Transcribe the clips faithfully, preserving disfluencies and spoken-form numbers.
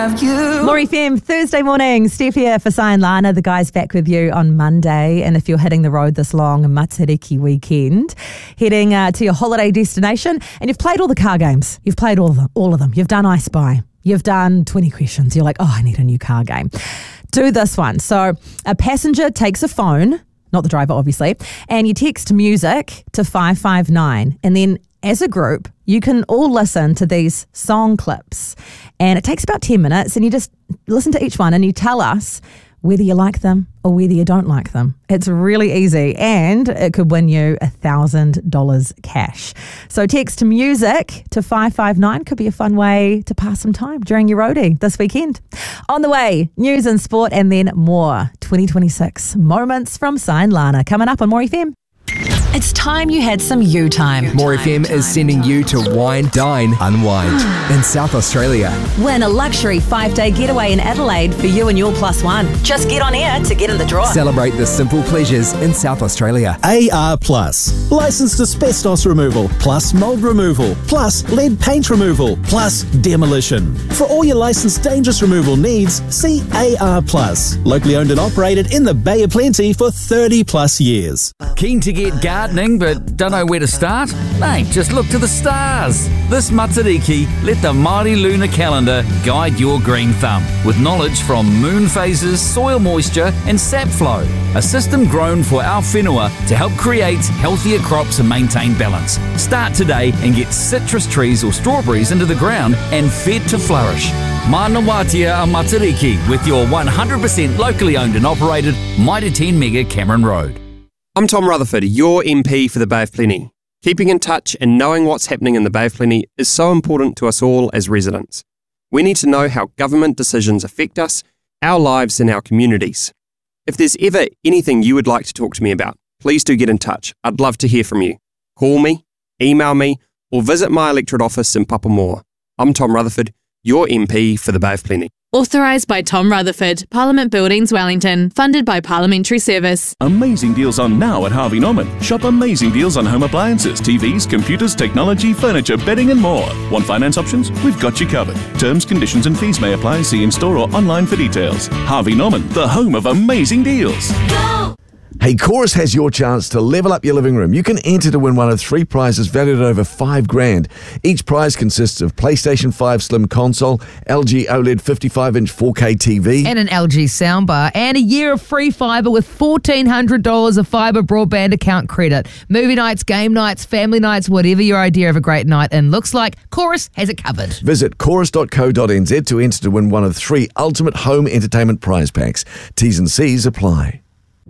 have you. More F M, Thursday morning. Steph here for Sai and Lana. The guys back with you on Monday. And if you're hitting the road this long Matariki weekend, heading uh, to your holiday destination, and you've played all the car games. You've played all of them. All of them. You've done I Spy. You've done twenty questions. You're like, oh, I need a new car game. Do this one. So a passenger takes a phone, not the driver, obviously, and you text music to five five nine. And then as a group, you can all listen to these song clips. And it takes about ten minutes, and you just listen to each one and you tell us whether you like them or whether you don't like them. It's really easy, and it could win you one thousand dollars cash. So text music to five five nine could be a fun way to pass some time during your roadie this weekend. On the way, news and sport, and then more twenty twenty-six moments from Sai and Lana coming up on More F M. It's time you had some you time. More F M is sending you to Wine, Dine, Unwind in South Australia. Win a luxury five-day getaway in Adelaide for you and your plus one. Just get on air to get in the draw. Celebrate the simple pleasures in South Australia. A R Plus. Licensed asbestos removal, plus mould removal, plus lead paint removal, plus demolition. For all your licensed dangerous removal needs, see A R Plus. Locally owned and operated in the Bay of Plenty for thirty plus years. Keen to get gardening but don't know where to start? Mate, just look to the stars. This Matariki, let the mighty lunar calendar guide your green thumb with knowledge from moon phases, soil moisture and sap flow. A system grown for our whenua to help create healthier crops and maintain balance. Start today and get citrus trees or strawberries into the ground and fed to flourish. Mana Watia a Matariki with your one hundred percent locally owned and operated Mitre ten Mega Cameron Road. I'm Tom Rutherford, your M P for the Bay of Plenty. Keeping in touch and knowing what's happening in the Bay of Plenty is so important to us all as residents. We need to know how government decisions affect us, our lives and our communities. If there's ever anything you would like to talk to me about, please do get in touch. I'd love to hear from you. Call me, email me, or visit my electorate office in Papamoa. I'm Tom Rutherford, your M P for the Bay of Plenty. Authorised by Tom Rutherford, Parliament Buildings, Wellington. Funded by Parliamentary Service. Amazing deals on now at Harvey Norman. Shop amazing deals on home appliances, T Vs, computers, technology, furniture, bedding and more. Want finance options? We've got you covered. Terms, conditions and fees may apply. See in store or online for details. Harvey Norman, the home of amazing deals. Go! Hey, Chorus has your chance to level up your living room. You can enter to win one of three prizes valued at over five grand. Each prize consists of PlayStation five Slim console, L G OLED fifty-five inch four K T V, and an L G soundbar, and a year of free fibre with fourteen hundred dollars of fibre broadband account credit. Movie nights, game nights, family nights, whatever your idea of a great night in looks like, Chorus has it covered. Visit chorus dot co dot n z to enter to win one of three ultimate home entertainment prize packs. T's and C's apply.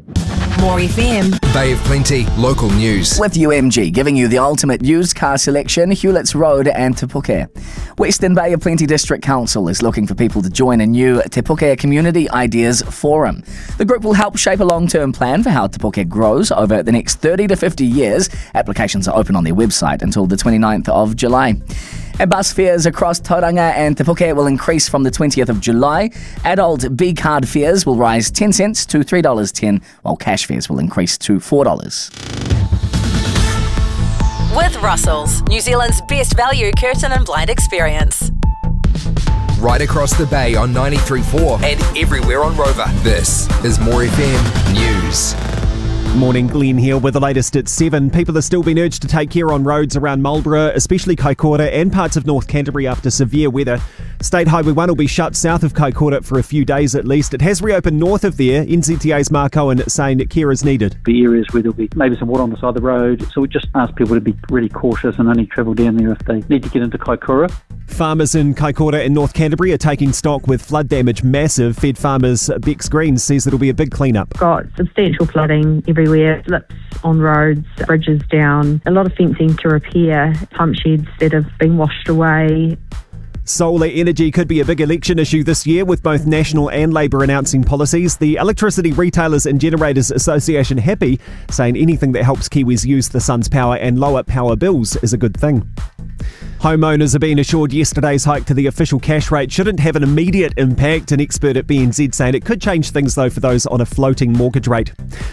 More F M. Bay of Plenty, local news. With U M G, giving you the ultimate used car selection, Hewletts Road and Te Puke. Western Bay of Plenty District Council is looking for people to join a new Te Puke Community Ideas Forum. The group will help shape a long-term plan for how Te Puke grows over the next thirty to fifty years. Applications are open on their website until the twenty-ninth of July. And bus fares across Tauranga and Te Puke will increase from the twentieth of July. Adult B-card fares will rise ten cents to three dollars ten, while cash fares will increase to four dollars. With Russell's, New Zealand's best value curtain and blind experience. Right across the bay on ninety-three point four and everywhere on Rover. This is More F M News. Morning, Glenn here with the latest at seven. People are still being urged to take care on roads around Marlborough, especially Kaikoura and parts of North Canterbury after severe weather. State Highway one will be shut south of Kaikoura for a few days at least. It has reopened north of there. N Z T A's Mark Owen saying that care is needed. The areas where there'll be maybe some water on the side of the road, so we just ask people to be really cautious and only travel down there if they need to get into Kaikoura. Farmers in Kaikoura and North Canterbury are taking stock with flood damage massive. Fed Farmers Bex Green says it'll be a big clean-up. Got substantial flooding everywhere, slips on roads, bridges down, a lot of fencing to repair, pump sheds that have been washed away. Solar energy could be a big election issue this year, with both National and Labour announcing policies. The Electricity Retailers and Generators Association happy, saying anything that helps Kiwis use the sun's power and lower power bills is a good thing. Homeowners are being assured yesterday's hike to the official cash rate shouldn't have an immediate impact. An expert at B N Z saying it could change things though for those on a floating mortgage rate.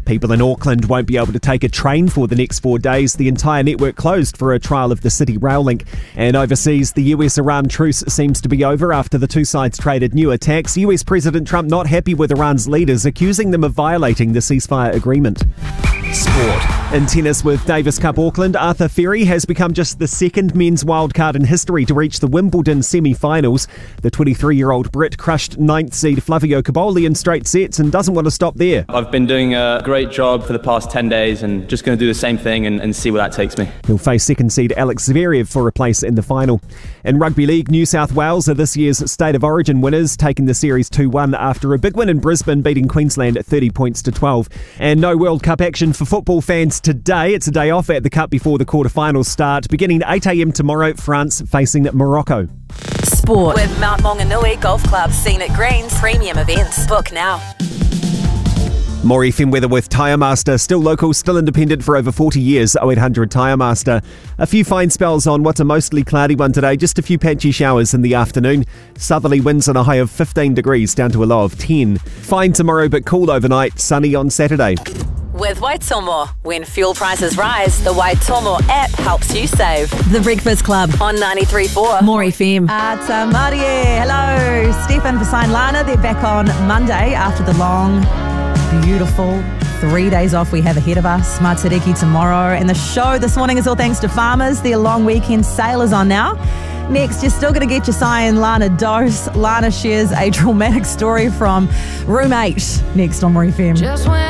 People in Auckland won't be able to take a train for the next four days. The entire network closed for a trial of the City Rail link. And overseas, the U S-Iran truce seems to be over after the two sides traded new attacks. U S President Trump not happy with Iran's leaders, accusing them of violating the ceasefire agreement. Sport. In tennis with Davis Cup Auckland, Arthur Ferry has become just the second men's wildcard in history to reach the Wimbledon semi-finals. The twenty-three-year-old Brit crushed ninth seed Flavio Cobolli in straight sets and doesn't want to stop there. I've been doing a great job for the past ten days and just going to do the same thing and, and see where that takes me. He'll face second seed Alex Zverev for a place in the final. In Rugby League, New South Wales are this year's State of Origin winners, taking the series two one after a big win in Brisbane, beating Queensland thirty points to twelve. And no World Cup action for football fans today. It's a day off at the Cup before the quarterfinals start. Beginning at eight a.m. tomorrow, France facing Morocco. Sport with Mount Maunganui Golf Club, Scenic Greens, premium events. Book now. More F M weather with Tyre Master. Still local, still independent for over forty years. oh eight hundred Tyre Master. A few fine spells on what's a mostly cloudy one today. Just a few patchy showers in the afternoon. Southerly winds on a high of fifteen degrees down to a low of ten. Fine tomorrow but cool overnight. Sunny on Saturday. With Waitomo, when fuel prices rise, the Waitomo app helps you save. The Breakfast Club on ninety-three point four More F M. Ata Marie. Hello, Stefan Versailles Lana. They're back on Monday after the long, beautiful three days off we have ahead of us. Matariki tomorrow. And the show this morning is all thanks to Farmers. Their long weekend sale is on now. Next, you're still going to get your Cyan Lana dose. Lana shares a traumatic story from room eight next on More F M. Just when